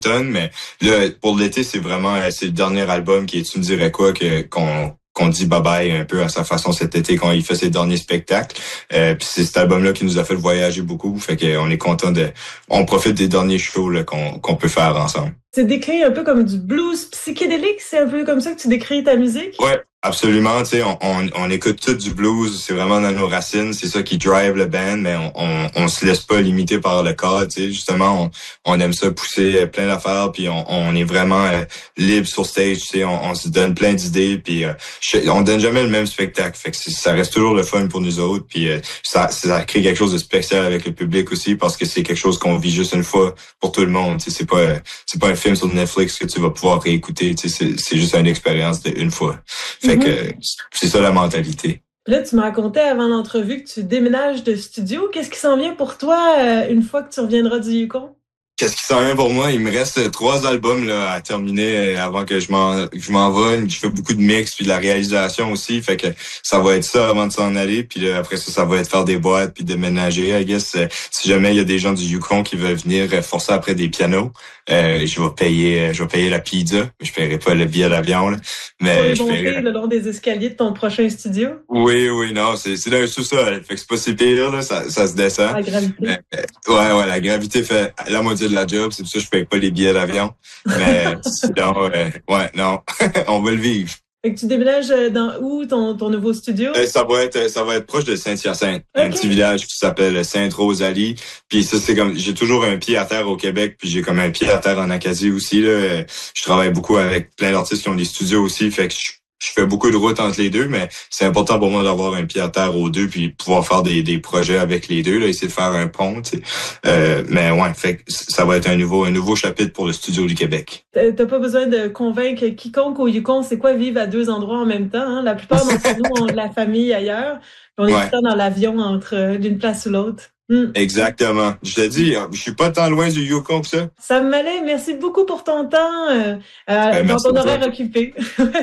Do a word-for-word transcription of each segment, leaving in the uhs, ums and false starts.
l'automne, mais là, pour l'été, c'est vraiment euh, c'est le dernier album qui est Tu me dirais quoi que qu'on qu'on dit bye-bye un peu à sa façon cet été quand il fait ses derniers spectacles. Euh, puis c'est cet album-là qui nous a fait voyager beaucoup. Fait qu'on est content de... On profite des derniers shows là, qu'on, qu'on peut faire ensemble. C'est décrit un peu comme du blues psychédélique, c'est un peu comme ça que tu décris ta musique? Ouais, absolument. Tu sais, on, on, on écoute tout du blues, c'est vraiment dans nos racines, c'est ça qui drive le band, mais on, on, on se laisse pas limiter par le cadre. Tu sais, justement, on, on aime ça pousser plein d'affaires, puis on, on est vraiment euh, libre sur stage. Tu sais, on, on se donne plein d'idées, puis euh, on donne jamais le même spectacle. Fait que ça reste toujours le fun pour nous autres, puis euh, ça, ça crée quelque chose de spécial avec le public aussi, parce que c'est quelque chose qu'on vit juste une fois pour tout le monde. Tu sais, c'est pas, c'est pas un film sur Netflix que tu vas pouvoir réécouter. Tu sais, c'est, c'est juste une expérience d'une fois. Fait mm-hmm. que c'est ça la mentalité. Là, tu me racontais avant l'entrevue que tu déménages de studio. Qu'est-ce qui s'en vient pour toi euh, une fois que tu reviendras du Yukon? Qu'est-ce qui s'en vient pour moi? Il me reste trois albums là, à terminer avant que je m'en que je m'en va. Je fais beaucoup de mix puis de la réalisation aussi. Fait que ça va être ça avant de s'en aller. Puis là, après ça, ça va être faire des boîtes puis déménager. I guess si jamais il y a des gens du Yukon qui veulent venir forcer après des pianos, euh, je vais payer je vais payer la pizza. Je paierai pas le billet d'avion. Là. Mais je paierai le long des escaliers de ton prochain studio? Oui, oui, non, c'est, c'est dans un sous-sol. Fait que c'est pas si pire, là, ça, ça se descend. La gravité. Mais, ouais, ouais, la gravité fait la moitié de la job. C'est pour ça que je paye pas les billets d'avion. Mais sinon, euh, ouais, non, on va le vivre. Fait que tu déménages dans où, ton, ton nouveau studio? Euh, ça va être, ça va être proche de Saint-Hyacinthe. Okay. Un petit village qui s'appelle Sainte-Rosalie. Puis ça, c'est comme, j'ai toujours un pied à terre au Québec, puis j'ai comme un pied à terre en Acadie aussi, là. Je travaille beaucoup avec plein d'artistes qui ont des studios aussi. Fait que je Je fais beaucoup de routes entre les deux, mais c'est important pour moi d'avoir un pied à terre aux deux, puis pouvoir faire des, des projets avec les deux, là, essayer de faire un pont, tu sais. Euh, mais ouais, fait que ça va être un nouveau, un nouveau chapitre pour le Studio du Québec. T'as pas besoin de convaincre quiconque au Yukon, c'est quoi vivre à deux endroits en même temps, hein? La plupart d'entre nous ont de la famille ailleurs, puis on est ouais. tout le temps dans l'avion entre d'une place ou l'autre. Mm. Exactement. Je te dis, je suis pas tant loin du Yukon que ça. Sam Mallet, merci beaucoup pour ton temps euh, euh, dans ton horaire occupé.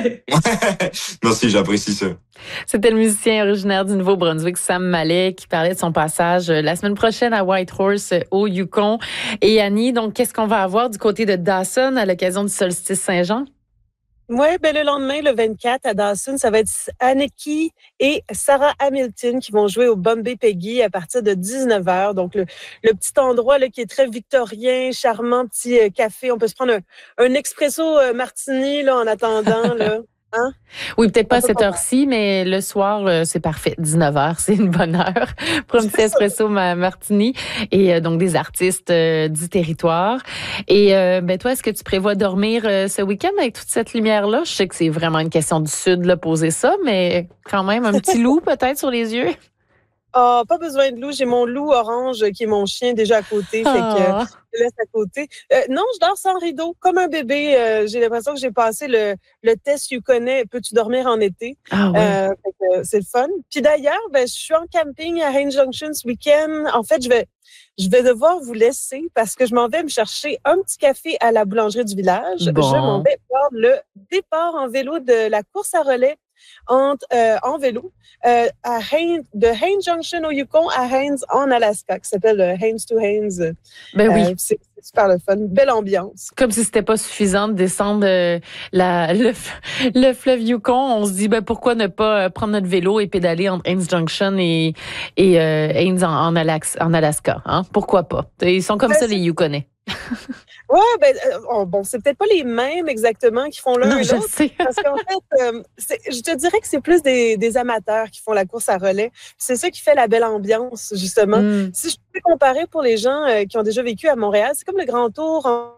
Merci, j'apprécie ça. C'était le musicien originaire du Nouveau-Brunswick, Sam Mallet, qui parlait de son passage la semaine prochaine à Whitehorse au Yukon. Et Annie, donc, qu'est-ce qu'on va avoir du côté de Dawson à l'occasion du solstice Saint-Jean? Oui, ben le lendemain, le vingt-quatre, à Dawson, ça va être Aneki et Sarah Hamilton qui vont jouer au Bombay Peggy à partir de dix-neuf heures. Donc, le, le petit endroit là, qui est très victorien, charmant, petit euh, café. On peut se prendre un, un expresso euh, martini là, en attendant. Là. Hein? Oui, peut-être pas à cette heure-ci, mais le soir, euh, c'est parfait. dix-neuf heures, c'est une bonne heure pour un petit espresso martini. Et euh, donc, des artistes euh, du territoire. Et euh, ben toi, est-ce que tu prévois dormir euh, ce week-end avec toute cette lumière-là? Je sais que c'est vraiment une question du Sud, là, poser ça, mais quand même, un petit loup peut-être sur les yeux? Ah, oh, pas besoin de loup. J'ai mon loup orange qui est mon chien déjà à côté. Oh. Fait que euh, je le laisse à côté. Euh, non, je dors sans rideau, comme un bébé. Euh, j'ai l'impression que j'ai passé le, le test You connais. Peux-tu dormir en été? Ah, oui. euh, fait que, c'est le fun. Puis d'ailleurs, ben, je suis en camping à Haines Junction ce week-end. En fait, je vais, je vais devoir vous laisser parce que je m'en vais me chercher un petit café à la boulangerie du village. Bon. Je m'en vais voir le départ en vélo de la course à relais. Entre, euh, en vélo euh, à Haines, de Haines Junction au Yukon à Haines en Alaska, qui s'appelle euh, Haines to Haines. Ben oui. Euh, c'est, c'est super le fun. Belle ambiance. Comme si c'était pas suffisant de descendre euh, la, le, le fleuve Yukon. On se dit, ben, pourquoi ne pas euh, prendre notre vélo et pédaler entre Haines Junction et, et euh, Haines en, en, Alax, en Alaska. Hein? Pourquoi pas? Ils sont comme ben, ça, les Yukonais. Ouais, ben euh, bon, c'est peut-être pas les mêmes exactement qui font l'un non, et je l'autre. Sais. Parce qu'en fait, euh, c'est, je te dirais que c'est plus des, des amateurs qui font la course à relais. C'est ça qui fait la belle ambiance, justement. Mm. Si je peux comparer pour les gens euh, qui ont déjà vécu à Montréal, c'est comme le Grand Tour en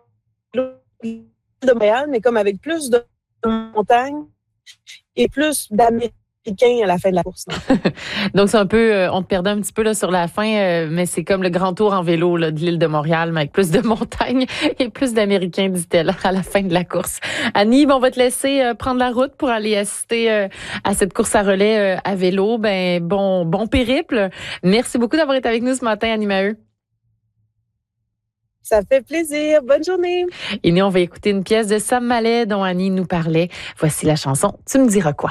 de Montréal, mais comme avec plus de montagnes et plus d'Amérique. À la fin de la course. Donc, c'est un peu, euh, on te perdait un petit peu là, sur la fin, euh, mais c'est comme le grand tour en vélo là, de l'île de Montréal, mais avec plus de montagnes et plus d'Américains, dit-elle, à la fin de la course. Annie, ben, on va te laisser euh, prendre la route pour aller assister euh, à cette course à relais euh, à vélo. Ben, bon, bon périple. Merci beaucoup d'avoir été avec nous ce matin, Annie Maheu. Ça fait plaisir. Bonne journée. Et nous, on va écouter une pièce de Sam Mallet dont Annie nous parlait. Voici la chanson « Tu me diras quoi ».